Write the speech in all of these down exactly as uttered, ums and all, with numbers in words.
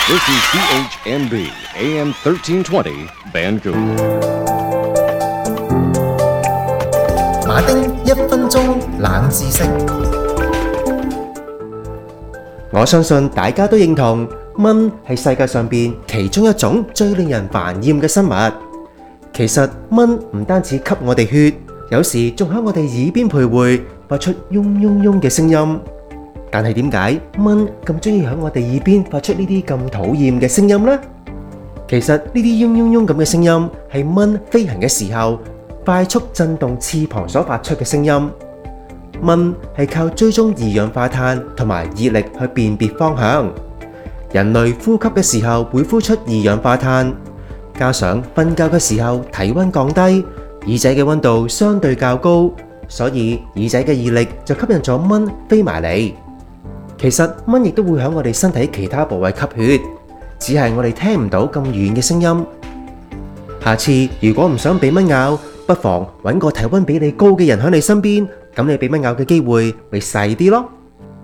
This is C H N B A M thirteen twenty Vancouver. 馬丁一分鐘冷知識。我相信大家都認同，蚊係世界上邊其中一種最令人煩厭嘅生物。其實蚊唔單止吸我哋血，有時仲喺我哋耳邊徘徊，發出嗡嗡嗡嘅聲音。但係點解蚊咁中意喺我哋耳邊發出呢啲咁討厭嘅聲音呢？其實呢啲嗡嗡嗡咁嘅聲音係蚊飛行嘅時候快速震動翅膀所發出嘅聲音。蚊係靠追蹤二氧化碳同埋熱力去辨別方向。人類呼吸嘅時候會呼出二氧化碳，加上瞓覺嘅時候體溫降低，耳仔嘅溫度相對較高，所以耳仔嘅熱力就吸引咗蚊飛埋嚟。其實蚊亦都會喺我哋身體其他部位吸血，只係我哋聽唔到咁遠嘅聲音。下次如果唔想俾蚊咬，不妨揾個體溫比你高嘅人喺你身邊，咁你俾蚊咬嘅機會咪細啲咯。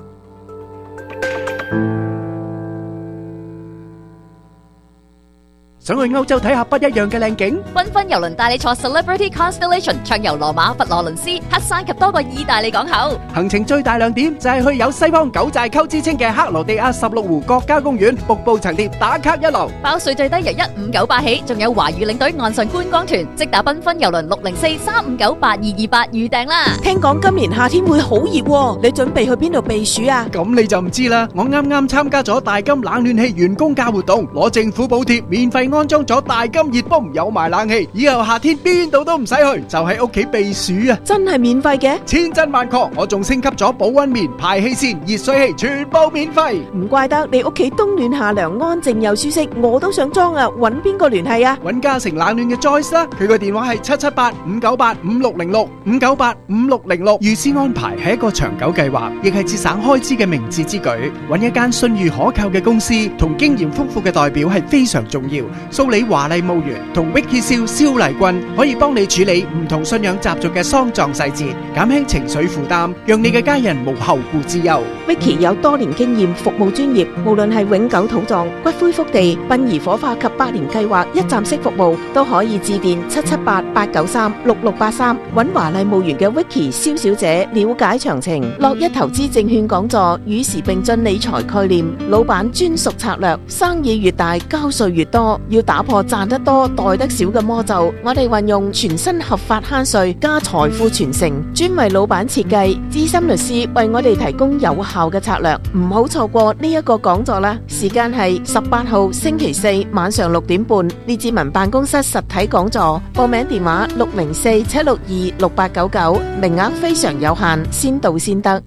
想去歐洲睇下不一樣嘅靚景？ 繽紛郵輪帶你坐 Celebrity Constellation 暢遊羅馬、佛羅倫斯、黑山及多個意大利港口。 行程最大亮點就係去有西方九寨溝之稱嘅克羅地亞十六湖國家公園瀑布層疊打卡一流， 包稅最低由一五九八起，仲有華語領隊岸上觀光團，即打繽紛郵輪六零四三五九八二二八預訂啦。 聽講今年夏天會好熱喎，你準備去邊度避暑啊？ 咁你就唔知啦。我啱啱參加咗大金冷暖氣員工價活動，攞政府補貼，免費安裝咗大金熱風，有埋冷氣，以後夏天邊度都唔使去，就喺屋企避暑啊！ 真係免費嘅？ 千真萬確，我仲升級咗保溫棉、排氣扇、熱水器，全部免費。 唔怪得你屋企冬暖夏涼，安靜又舒適，我都想裝啊！揾邊個聯繫啊？ 揾嘉誠冷暖嘅 Joyce 啦，佢個電話係七七八五九八五六零六五九八五六零六。預先安排係一個長久計劃，亦係節省開支嘅明智之舉。揾一間信譽可靠嘅公司同經驗豐富嘅代表係非常重要。蘇里華麗墓園同 Vicky 蕭蕭麗君可以幫你處理唔同信仰習俗嘅喪葬細節，減輕情緒負擔，讓你嘅家人無後顧之憂。 Vicky 有多年經驗，服務專業，無論係永久土葬、骨灰福地、殯儀火化及百年計劃一站式服務，都可以致電七七八八九三六六八三，揾華麗墓園嘅 Vicky 蕭小姐了解詳情。樂一投資證券講座，與時並進理財概念，老闆專屬策略，生意越大交稅越多，要打破賺得多袋得少嘅魔咒。我哋運用全新合法慳稅加財富傳承，專為老闆設計，資深律師為我哋提供有效嘅策略。唔好錯過呢一個講座啦！時間係十八號星期四晚上六點半，列治文辦公室實體講座。報名電話六零四七六二六八九九，名額非常有限，先到先得。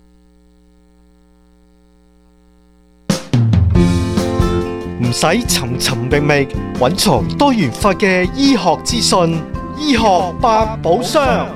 唔使尋尋覓覓，揾尋多元化嘅醫學資訊，醫學百寶箱。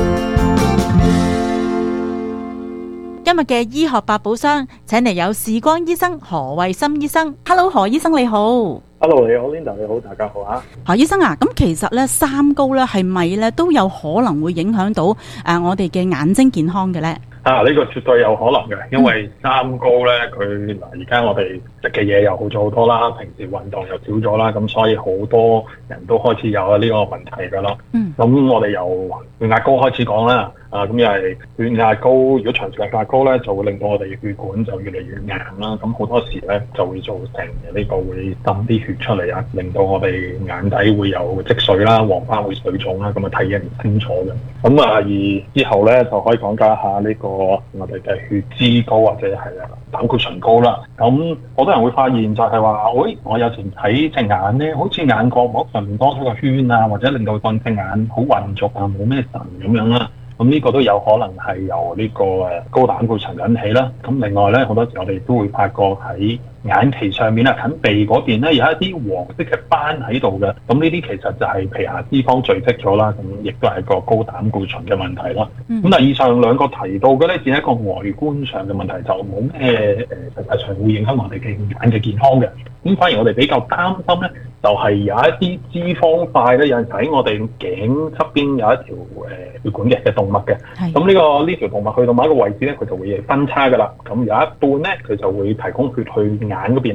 今日嘅醫學百寶箱，請嚟有視光醫生何慧心醫生。Hello， 何醫生你好。 Hello， 你好 Linda， 你好，大家好啊。 何醫生啊，咁其實咧三高咧係咪咧都有可能會影響到誒、呃、我哋嘅眼睛健康嘅咧？ 啊，呢、這個絕對有可能嘅，因為三高咧，佢嗱而家我哋食嘅嘢又好咗好多啦，平時運動又少咗啦，咁所以好多人都開始有呢個問題噶啦。嗯，咁我哋由血壓高開始講啦。啊，咁又係血壓高，如果長時間血壓高咧，就會令到我哋血管就越嚟越硬啦。咁好多時咧就會造成呢個會滲啲血出嚟啊，令到我哋眼底會有積水啦，黃斑會水腫啦，咁啊睇嘢唔清楚嘅。咁啊，而之後咧就可以講解下呢個我哋嘅血脂高或者係啊膽固醇高啦。咁好多人會發現就係話，喂、哎，我有時睇隻眼咧，好似眼角膜上面多咗個圈啊，或者令到個隻眼好混濁啊，冇咩神咁樣啦。咁呢個都有可能係由呢個誒高膽固醇引起啦。咁另外咧，好多時我哋都會發覺喺眼皮上面啊，近鼻嗰邊咧有一啲黃色嘅斑喺度嘅。咁呢啲其實就係皮下脂肪聚積咗啦。咁亦都係一個高膽固醇嘅問題啦。咁但係以上兩個提到嘅咧，只係一個外觀上嘅問題，就冇咩誒實際上會影響我哋嘅眼嘅健康嘅。咁反而我哋比較擔心咧，就係、是、有一啲脂肪塊咧，有陣時喺我哋頸側邊有一條誒、呃、血管嘅嘅動脈嘅。咁呢、這個呢條動脈去到某一個位置咧，佢就會分叉噶啦。咁有一半咧，佢就會提供血去眼嗰邊啦。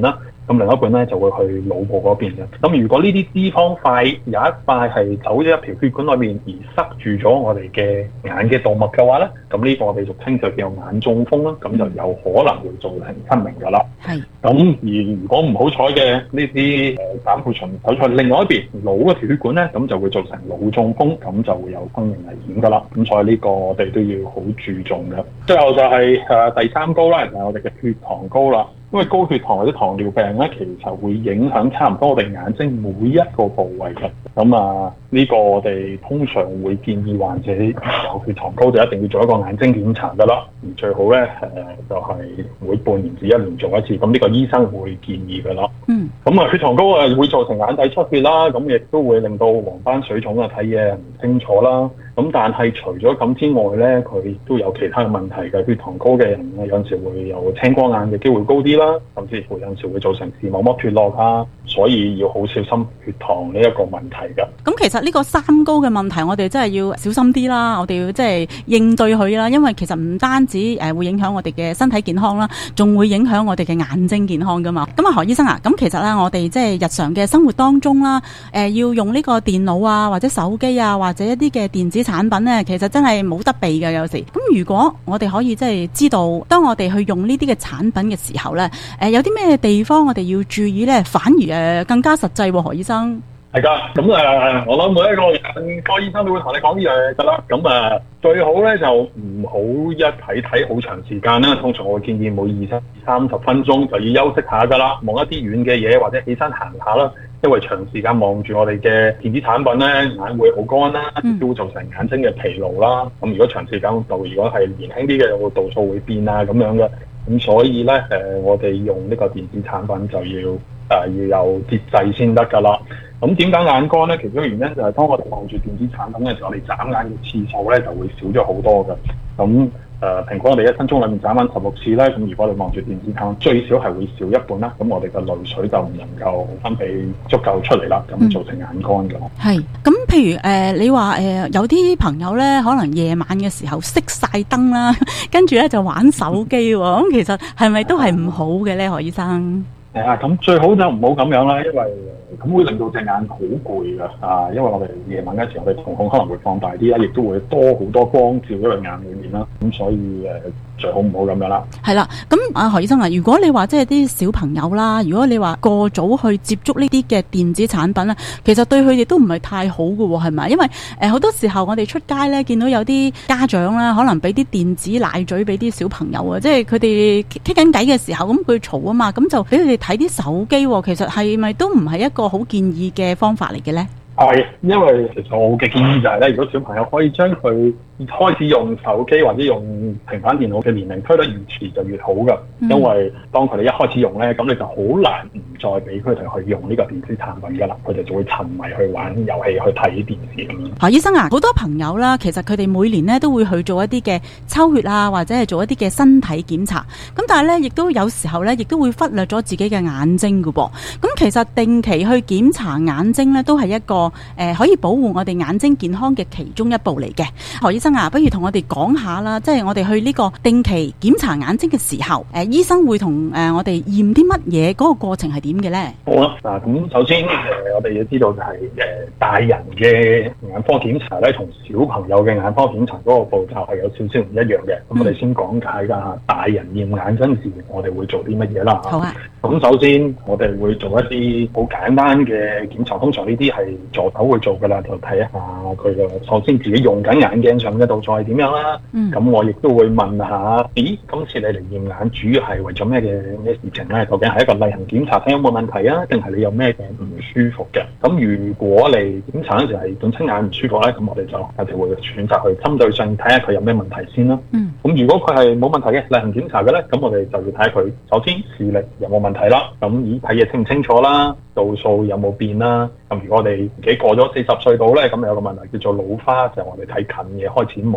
咁另一半咧就會去腦部嗰邊嘅。咁如果呢啲脂肪塊有一塊係走咗一條血管裏面而塞住咗我哋嘅眼嘅動脈嘅話咧，咁呢個我哋俗稱就叫眼中風啦，咁就有可能會造成失明噶啦。係。咁而如果唔好彩嘅呢啲誒膽固醇走出去另外一邊腦嗰條血管咧，咁就會造成腦中風，咁就會有生命危險噶啦。咁所以呢個我哋都要好注重嘅。最後就係誒第三高啦，就係我哋嘅血糖高啦。因為高血糖或者糖尿病咧，其實會影響差唔多我哋眼睛每一個部位嘅。咁啊，呢個我哋通常會建議患者有血糖高就一定要做一個眼睛檢查噶啦。而最好咧誒、呃、就係、是、每半年至一年做一次。咁呢個醫生會建議噶啦。嗯。咁啊，血糖高啊會造成眼底出血啦，咁亦都會令到黃斑水腫啊，睇嘢唔清楚啦。咁但係除咗咁之外咧，佢都有其他嘅問題嘅。血糖高嘅人咧，有陣時會有青光眼嘅機會高啲啦，甚至乎有陣時會造成視網膜脫落啊，所以要好小心血糖呢一個問題嘅。 咁其實呢個三高嘅問題，我哋真係要小心啲啦，我哋要即係應對佢啦，因為其實唔單止誒會影響我哋嘅身體健康啦，仲會影響我哋嘅眼睛健康噶嘛。咁啊何醫生啊，咁其實咧我哋即係日常嘅生活當中啦，誒、呃、要用呢個電腦啊，或者手機啊，或者一啲嘅電子產品咧，其實真係冇得避嘅有時。咁如果我哋可以即係知道，當我哋去用呢啲嘅產品嘅時候咧，誒、呃、有啲咩地方我哋要注意咧，反而誒更加實際喎，何醫生。 係噶，咁誒、呃，我諗每一個眼科醫生都會同你講呢樣嘢噶啦。咁誒、呃，最好咧就唔好一睇睇好長時間啦。通常我會建議每二十三十分鐘就要休息下噶啦，望一啲遠嘅嘢或者起身行下啦。因為長時間望住我哋嘅電子產品咧，眼會好乾啦，亦都會造成眼睛嘅疲勞啦。咁如果長時間度，如果係年輕啲嘅，個度數會變啊咁樣嘅。咁所以咧，誒、呃，我哋用呢個電子產品就要誒、呃、要有節制先得噶啦。咁點解眼乾咧？其中一個原因就係當我哋望住電子產品嘅時候，我哋眨眼嘅次數咧就會少咗好多嘅。咁誒，平均我哋一分鐘裏面眨眼十六次咧，咁如果你望住電子產品，最少係會少一半啦。咁我哋嘅淚水就唔能夠分泌足夠出嚟啦，咁造成眼乾嘅。係、嗯。咁譬如誒、呃，你話誒、呃、有啲朋友咧，可能夜晚嘅時候熄晒燈啦，跟住咧就玩手機喎。咁其實係咪都係唔好嘅咧，何醫生？係啊，咁最好就唔好咁樣啦，因為咁會令到隻眼好攰噶啊！因為我哋夜晚嘅時候，我哋瞳孔可能會放大啲啦，亦都會多好多光照喺個眼裏面啦。咁所以誒、呃，最好唔好咁樣啦。係啦，咁啊何醫生啊，如果你話即係啲小朋友啦，如果你話過早去接觸呢啲嘅電子產品咧，其實對佢哋都唔係太好噶喎，係咪？因為誒好、呃、多時候我哋出街咧，見到有啲家長啦，可能俾啲電子奶嘴俾啲小朋友啊，即係佢哋傾緊偈嘅時候，咁佢嘈啊嘛，咁就俾佢哋睇啲手機，其實係咪都唔係一個好建議嘅方法嚟嘅咧？係，因為其實我嘅建議就係咧，如果小朋友可以將佢開始用手機或者用平板電腦嘅年齡推得越遲就越好噶，嗯、因為當佢哋一開始用咧，咁你就好難唔再俾佢哋去用呢個電子產品噶啦，佢哋就會沉迷去玩遊戲、去睇電視咁樣。何醫生啊，好多朋友啦，其實佢哋每年咧都會去做一啲嘅抽血啊，或者係做一啲嘅身體檢查，咁但係咧亦都有時候咧，亦都會忽略咗自己嘅眼睛噶噃。咁其實定期去檢查眼睛咧，都係一個誒、呃、可以保護我哋眼睛健康嘅其中一步嚟嘅。何醫生啊，不如同我哋講下啦，即係我哋去呢個定期檢查眼睛嘅時候，誒、呃，醫生會同誒、呃、我哋驗啲乜嘢？嗰個過程係點嘅咧？好啦，嗱，咁首先誒、呃，我哋要知道就係、是、誒、呃、大人嘅眼科檢查咧，同小朋友嘅眼科檢查嗰個步驟係有少少唔一樣嘅。咁、嗯、我哋先講解下大人驗眼睛時，我哋會做啲乜嘢啦。好啊。咁首先我哋會做一啲好簡單嘅檢查，通常呢啲係助手會做噶啦，就睇下佢嘅首先自己用緊眼鏡上嘅度數係點樣啦。咁、嗯、我亦都會問下，咦，今次你嚟驗眼主要係為咗咩嘅咩事情咧？究竟係一個例行檢查睇有冇問題啊，定係你有咩嘅唔舒服嘅？咁如果你檢查嗰時係總親眼唔舒服咧，咁我哋就我哋會選擇去針對性睇下佢有咩問題先啦。咁、嗯、如果佢係冇問題嘅例行檢查嘅咧，咁我哋就要睇下佢首先視力有冇問題啦。咁咦，睇嘢清唔清楚啦？度數有冇變啦？咁如果我哋自己過咗四十歲度咧，咁有個問題叫做老花，就係、我哋睇近嘢開始蒙啦。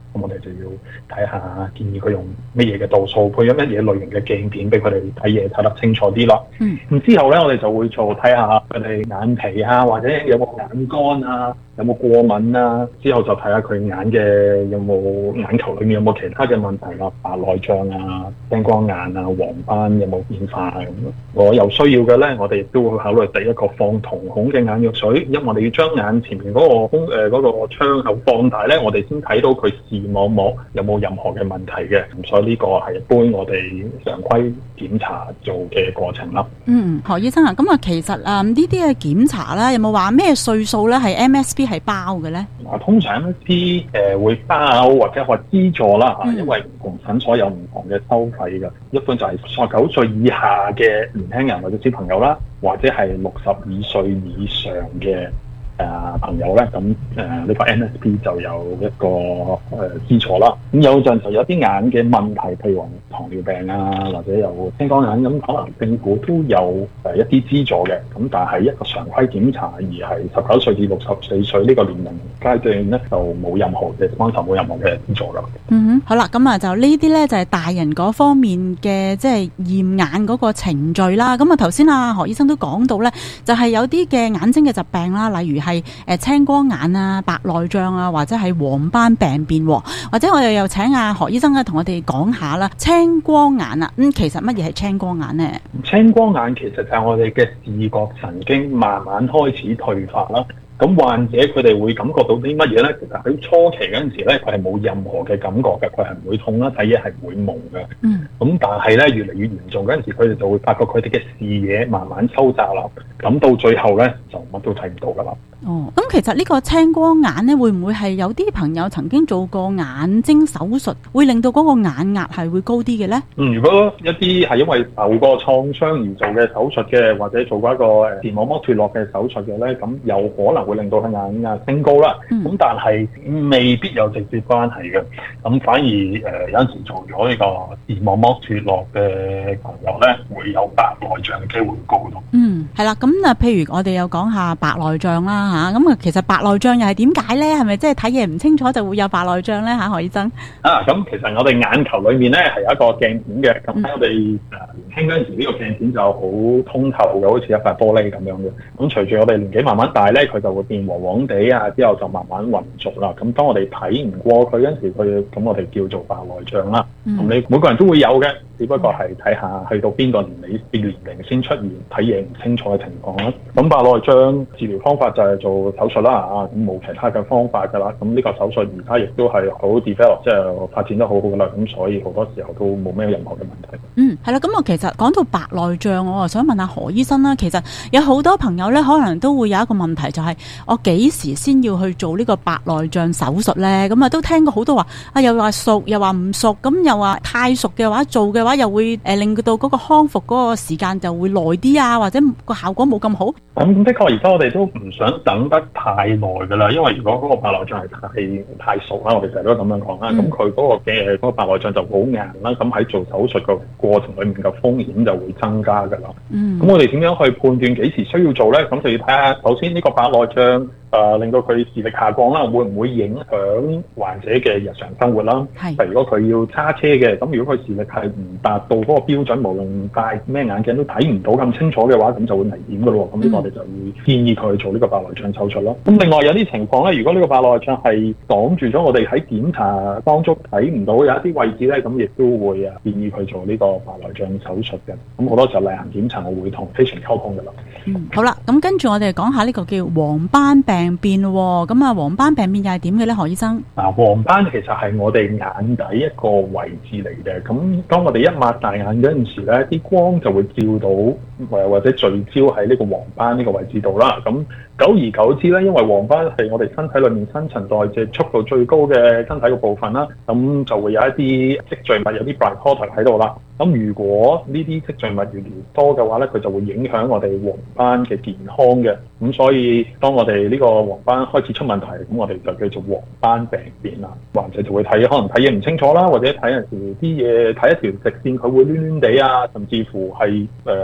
咁我哋就要睇下建議佢用乜嘢嘅度數，配咗乜嘢類型嘅鏡片俾佢哋睇嘢睇得清楚啲咯。嗯，咁之後咧我哋就會做睇下佢哋眼皮啊，或者有冇眼乾啊，有冇過敏啊，之後就睇下佢眼嘅有冇眼球裏面有冇其他嘅問題啦，白內障啊、青光眼啊、黃斑有冇變化啊咁。我有需要嘅咧，我哋亦都會考慮第一個放瞳孔嘅眼藥水，因為我哋要將眼前面嗰個空誒嗰個窗口放大咧，我哋先睇到佢視網膜有冇任何嘅問題嘅。咁所以呢個係一般我哋常規檢查做嘅過程啦。 嗯，何醫生啊，咁啊其實啊呢啲嘅檢查咧，有冇話咩歲數咧係 M S P 係包嘅咧？ 啊，通常 M S P 誒會包或者話資助啦嚇，因為唔同診所有唔同嘅收費嘅。一般就係十九歲以下嘅年輕人或者小朋友啦，或者係六十二歲以上嘅誒、呃、朋友咧，咁誒呢個 M S P 就有一個誒資助啦。咁有陣就有啲眼嘅問題，譬如話糖尿病啊，或者有青光眼，咁可能政府都有誒一啲資助嘅。咁但係一個常規檢查，而係十九歲至六十四歲呢個年齡階段咧，就冇任何嘅幫手，冇任何嘅資助啦。 嗯哼，好啦，咁啊就呢啲咧就係大人嗰方面嘅即係驗眼嗰個程序啦。咁啊頭先啊何醫生都講到咧，就係、是、有啲嘅眼睛嘅疾病啦，例如係誒青光眼啊、白內障啊，或者係黃斑病變，或者我哋又請阿何醫生咧同我哋講下啦，青光眼啊，咁、嗯、其實乜嘢係青光眼呢？ 青光眼其實就係我哋嘅視覺神經慢慢開始退化啦。咁患者佢哋會感覺到啲乜嘢咧？其實喺初期嗰陣時咧，佢係冇任何嘅感覺嘅，佢係唔會痛啦，睇嘢係唔會矇嘅。嗯。咁但係咧，越嚟越嚴重嗰陣時，佢哋就會發覺佢哋嘅視野慢慢收窄啦。咁到最後咧，就乜都睇唔到噶啦。 哦，咁其實呢個青光眼咧，會唔會係有啲朋友曾經做過眼睛手術，會令到嗰個眼壓係會高啲嘅咧？嗯， 如果一啲係因為受過創傷而做嘅手術嘅，或者做過一個誒視網膜脫落嘅手術嘅咧，咁有可能會令到佢眼壓升高啦。咁、嗯、但係未必有直接關係嘅。咁反而誒、呃、有陣時做咗呢個視網膜脫落嘅朋友咧，會有白內障嘅機會高咯。嗯， 係啦。咁啊，譬如我哋有講下白內障啦嚇，咁啊其實白內障又係點解咧？係咪即係睇嘢唔清楚就會有白內障咧嚇？何醫生啊，咁其實我哋眼球裏面咧係有一個鏡片嘅，咁喺我哋誒年輕嗰陣時，呢個鏡片就好通透嘅，好似一塊玻璃咁樣嘅。咁隨住我哋年紀慢慢大咧，佢就會變黃黃地啊，之後就慢慢混濁啦。咁當我哋睇唔過佢嗰陣時，佢咁我哋叫做白內障啦。咁、嗯、你每個人都會有嘅，只不過係睇下去到邊個年齡年齡先出現睇嘢唔清楚嘅情況啦。咁白內障治療方法就係做手術啦，啊咁冇其他嘅方法㗎啦。咁呢個手術而家亦都係好 develop， 即係發展得好好㗎啦。咁所以好多時候都冇咩任何嘅問題。 嗯，係啦。咁我其實講到白內障，我啊想問下何醫生啦。其實有好多朋友咧，可能都會有一個問題，就係、是、我幾時先要去做呢個白內障手術咧？咁啊都聽過好多話啊，又話熟又話唔熟，咁又話太熟嘅話做嘅話又會誒、呃、令到嗰個康復嗰個時間就會耐啲啊，或者個效果冇咁好。 咁的確，而家我哋都唔想等得太耐㗎啦，因為如果嗰個白內障係太太熟啦，我哋成日都咁樣講啦，咁佢嗰個嘅嗰個白內障就好硬啦，咁喺做手術個過程裡面嘅風險就會增加㗎啦。嗯，咁我哋點樣去判斷幾時需要做咧？咁就要睇下，首先呢個白內障誒、呃、令到佢視力下降啦，會唔會影響患者嘅日常生活啦？係。譬如如果佢要揸車嘅，咁如果佢視力係唔達到嗰個標準，無論戴咩眼鏡都睇唔到咁清楚嘅話，咁就會危險㗎咯。咁呢個我哋就會建議佢做呢個白內障手術咯。咁另外有啲情況咧，如果呢個白內障係擋住咗我哋喺檢查當中睇唔到有一啲位置咧，咁亦都會啊建議佢做呢個白內障手術嘅。咁好多時候例行檢查我會同 patient 溝通㗎啦。 嗯，好啦，咁跟住我哋講下呢個叫黃斑病變喎。咁啊，黃斑病變又係點嘅咧，何醫生？ 嗱，黃斑其實係我哋眼底一個位置嚟嘅。咁當我哋一擘大眼嗰陣時咧，啲光就會照到，或或者聚焦喺呢個黃斑呢個位置度啦。咁久而久之咧，因為黃斑係我哋身體裏面新陳代謝速度最高嘅身體嘅部分啦，咁就會有一啲積聚物，有啲 glycogen 喺度啦。咁如果呢啲積聚物越嚟越多嘅話咧，佢就會影響我哋黃斑嘅健康嘅。咁所以當我哋呢個黃斑開始出問題，咁我哋就叫做黃斑病變啦。患者就會睇可能睇嘢唔清楚啦，或者睇陣時啲嘢睇一條直線佢會攣攣地啊，甚至乎係誒喺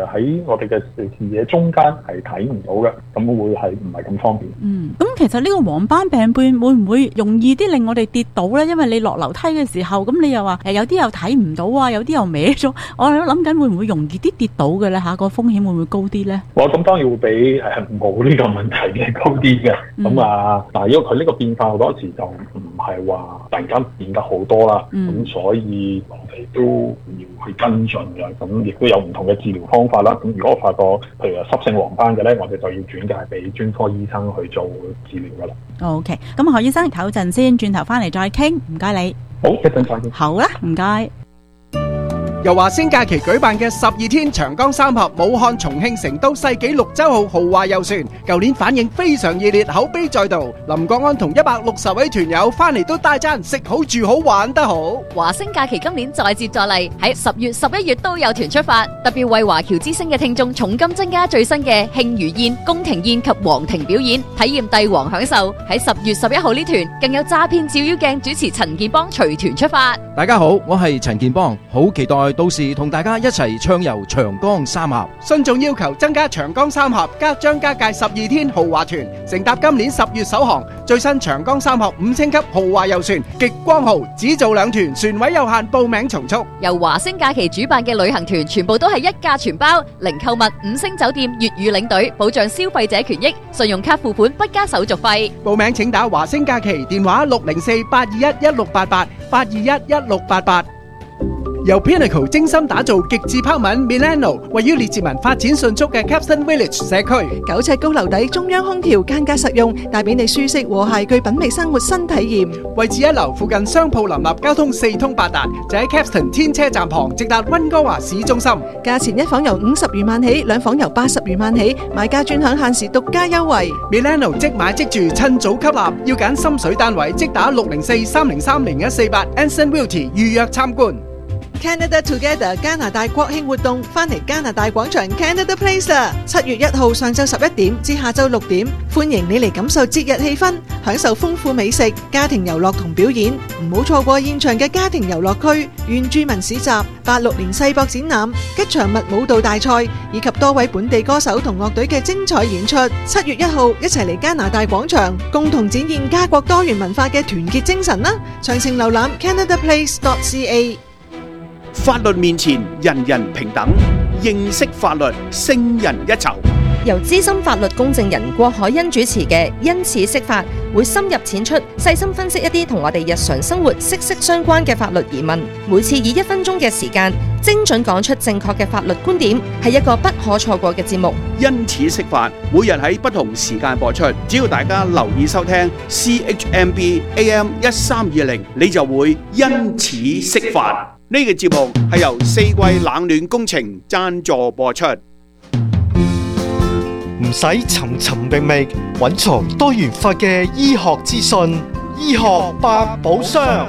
我哋嘅視野中間係睇唔到嘅，咁會係唔係咁方便。 嗯，咁其實呢個黃斑病變會唔會容易啲令我哋跌倒呢？因為你落樓梯嘅時候，咁你又話誒有啲又睇唔到啊，有啲又歪咗，我哋都諗緊會唔會容易啲跌倒嘅呢？嚇，個風險會唔會高啲呢？ 我咁當然會比誒冇呢個問題嘅高啲嘅。咁、嗯、啊，但係因為佢呢個變化好多時就唔係話突然間變得好多啦，咁、嗯、所以我哋都要去跟進嘅。咁亦都有唔同嘅治療方法啦。咁如果我發覺譬如話濕性黃斑嘅咧，我哋就要轉介俾專科醫生去做治療噶啦。 OK，咁何醫生唞陣先，轉頭翻嚟再傾，唔該你。 好，一陣再見。 好啦，唔該。 由華星假期舉辦嘅十二天長江三峽武漢、重慶、成都世紀綠洲號豪華遊船，舊年反應非常熱烈，口碑再度。林國安同一百六十位團友翻嚟都大讚食好住好玩得好。 華星假期今年再接再厲，喺十月、十一月都有團出發，特別為華僑之星嘅聽眾重金增加最新嘅慶餘宴、宮廷宴及皇庭表演，體驗帝王享受。喺十月十一號呢團更有詐騙照妖鏡主持陳健邦隨團出發。 大家好，我係陳健邦，好期待到時同大家一齊暢遊長江三峽。 信眾要求增加長江三峽加張家界十二天豪華團，乘搭今年十月首航最新長江三峽五星級豪華遊船極光號，只做兩團，船位有限，報名從速。 由華星假期主辦嘅旅行團全部都係一價全包，零購物、五星酒店、粵語領隊，保障消費者權益，信用卡付款不加手續費。 報名請打華星假期電話六零四八二一一六八八八二一一六八八。由 Pinnacle 精心打造極致拋紋 Milano， 位於列治文發展迅速嘅 Capstan Village 社區， 九尺高樓底，中央空調，間隔實用，帶俾你舒適和諧具品味生活新體驗。 位置一樓，附近商鋪林立，交通四通八達，就喺 Capstan 天車站旁，直達溫哥華市中心。 價錢一房由五十餘萬起，兩房由八十餘萬起，買家專享限時獨家優惠。 Milano 即買即住，趁早吸納，要揀心水單位，即打六零四三零三零一四八 Anson Realty 預約參觀。 Canada Together 加拿大國慶活動翻嚟加拿大廣場 Canada Place 啦！七月一號上晝十一點至下晝六點，歡迎你嚟感受節日氣氛，享受豐富美食、家庭遊樂同表演。唔好錯過現場嘅家庭遊樂區、原住民市集、八六年世博展覽、吉祥物舞蹈大賽以及多位本地歌手同樂隊嘅精彩演出。七月一號一齊嚟加拿大廣場，共同展現家國多元文化嘅團結精神啦！詳情瀏覽 canada place dot c a。 法律面前人人平等，認識法律勝人一籌。 由資深法律公證人郭海欣主持嘅因此釋法，會深入淺出，細心分析一啲同我哋日常生活息息相關嘅法律疑問。每次以一分鐘嘅時間，精準講出正確嘅法律觀點，係一個不可錯過嘅節目。 因此釋法，每日喺不同時間播出，只要大家留意收聽 C H M B A M 一三二零，你就會因此釋法。呢個節目係由四季冷暖工程贊助播出。 唔使尋尋覓覓，蘊藏多元化嘅醫學資訊，醫學百寶箱。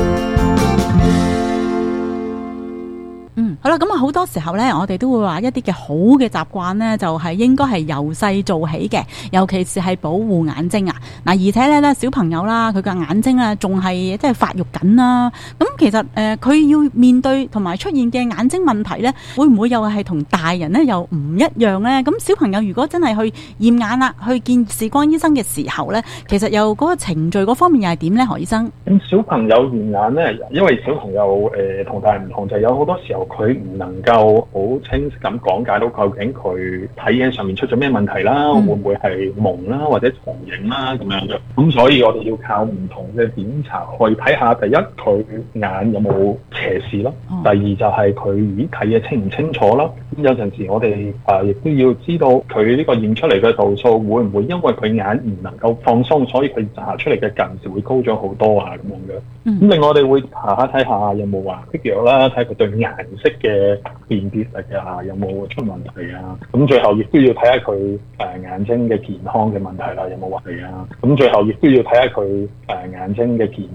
嗯，好啦，咁啊好多時候咧，我哋都會話一啲嘅好嘅習慣咧，就係應該係由細做起嘅，尤其是係保護眼睛啊。嗱，而且咧咧小朋友啦，佢嘅眼睛啊，仲係即係發育緊啦。咁其實誒，佢、呃、要面對同埋出現嘅眼睛問題咧，會唔會又係同大人咧又唔一樣咧？咁小朋友如果真係去驗眼啦，去見視光醫生嘅時候咧，其實又嗰個程序嗰方面又係點咧？何醫生？ 咁小朋友驗眼咧，因為小朋友誒同、呃、大人唔同，就有好多時候佢唔能夠好清晰咁講解到究竟佢睇嘢上面出咗咩問題啦，嗯、會唔會係蒙啦或者重影啦咁樣嘅。咁所以我哋要靠唔同嘅檢查去睇下，第一佢眼有冇斜視咯，哦、第二就係佢咦睇嘢清唔清楚啦。咁有陣時我哋誒亦都要知道佢呢個驗出嚟嘅度數會唔會因為佢眼唔能夠放鬆，所以佢查出嚟嘅近視會高咗好多啊咁樣嘅。咁、嗯、另外我哋會查下睇下有冇話剔藥啦，睇下佢對顏色嘅辨別力啊，有冇出問題啊？咁最後亦都要睇下佢誒眼睛嘅健康嘅問題啦，有冇問題啊？咁最後亦都要睇下佢誒眼睛嘅健